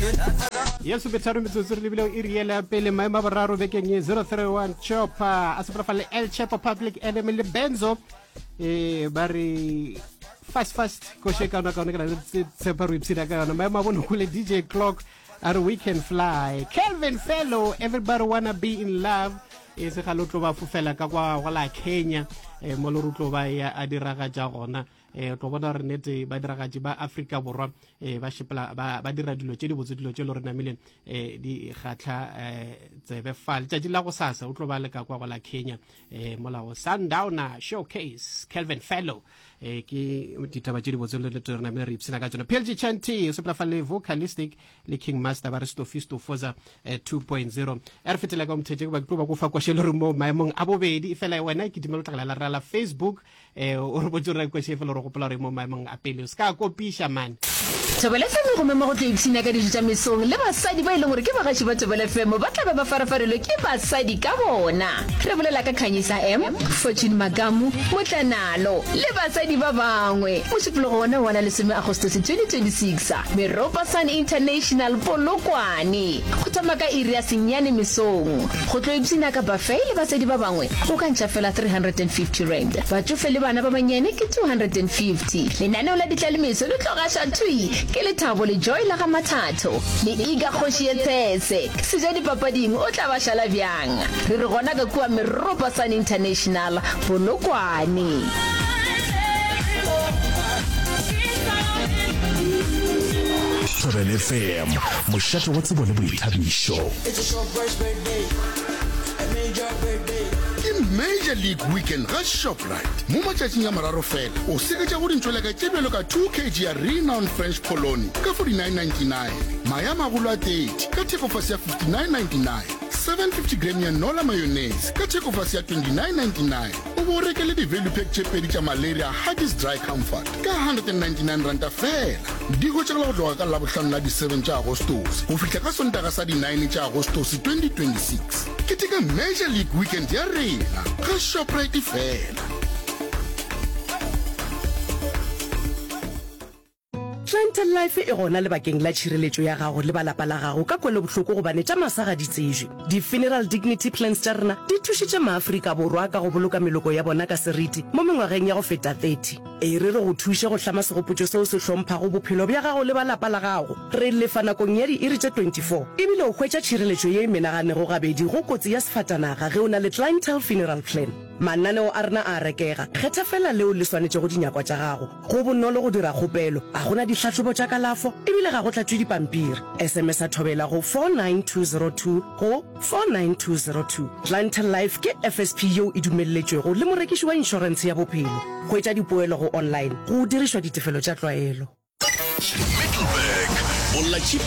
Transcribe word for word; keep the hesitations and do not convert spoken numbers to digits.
Yes, betaro metsotso re lebile e riela pele maema boraro bekeng ye zero three one Chopper a seprafale El Chepo Public Enemy le Benzo eh bari fast fast ko sheka na ka na tsepa ro ipsina ka na maema bono kule D J Clock at We Can Fly Kelvin Fellow Everybody Wanna Be in Love is ga lo tlo ba fufela ka kwa la Kenya eh mo lo rutlo ba ya adiraga ja gona eh tlo bona re nete ba diragaji ba Africa borwa eh ba shipla ba ba dira dilo tse di botse dilo tse lo re namile eh di gatla eh tsebe fal tja la go sasa o tlo ba le ka kwa la Kenya eh molao Sundowner Showcase Kelvin Fellow eh ke ditaba tse di botse le le re namile re ipsina ka tsona P L G Chanty so pla fale vocalistic le King Master ba re Stofisto Foza two point zero er fetela ka mthete ba tlo ba go fa kwa shelo re mo maemong a bobedi fela wena ke dimelo tla la la Facebook eh o re botsora kwa shefelo re go pela re mo maemong a pele ska kopisha man Tobela F M go mema go tlebisina ka dijita mesong le basadi ba ile gore ke bagashi ba Tobela F M ba tla ba farafarelo ke basadi ka bona re bolela ka Khanyisa M Fortune Magamu Motlanalo le basadi ba bangwe mo sefelo gona wana le seme August twenty twenty-six Meropa Sun International Polokwane go tamaka iri ya senyane mesong go tlebisina ka buffet le basadi ba bangwe go ka ntša fela three hundred fifty rand ba tsofe le bana ba banyane ke two hundred fifty lenaneo la ditlalemeso le tlogasha thui ke le Thabo le Joy la ga Mathatho le Iga Khoshi Etsese se ja dipapading o tla ba shala byang re re gona ka kwa Meropa Sun International Polokwane Tobela F M moshato wa tsebo le boithabiso. It's your first birthday. I made your birthday. Major League Weekend ga Shoprite mo matšatšing a mararo fela o seketša go dintšwela ka tšebjelo ka two kilograms ya renowned French Polony ka forty-nine ninety-nine maya magolo a thirty ka thekofase ya fifty-nine ninety-nine seven fifty grams ya Nola mayonnaise ka thekofase ya twenty-nine ninety-nine o bo rekele di-value pack tše pedi tša malaria Huggies Dry Comfort ka one hundred ninety-nine ranta fela di go tšegela go tloga ka labohlano la di-seven tša agostos go fihla ka sontaga sa di-nine tša agostos twenty twenty-six ke tika Major League Weekend ya rena ga Shoprite fela. Clientele Life e gona le bakeng la tšhireletšo ya gago le balapa la gago ka kwele bohloko gobane tša masaga di tsejwe di-funeral dignity plans tša rena di thušitše maafrika borwa ka go boloka meloko ya bona ka seriti mo mengwageng ya go feta thirty e re re go thuše go hlama segopotšo seo se hlomphago bophelo bja gago le balapa la gago re lefa nakong ya di-iri tše twenty-four ebile o hwetša tšhireletšo ye e menaganego gabedi go kotsi ya sefatanaga ge o na le clientele funeral plan mananeo a rena a rekega kgetha fela leo le swanetše go dinyakwa tša gago go bonolo go dira kgopelo a gona ditlhatlhobo tša kalafo ebile ga go tlatšwe dipampiri sms a thobela go four nine two zero two go four nine two zero two Clientele Life ke F S P yeo e dumelletšwego le morekiši wa inšorense ya bophelo go etša dipoelo go online go dirišwa ditefelo tša tlwaelo. Middleburg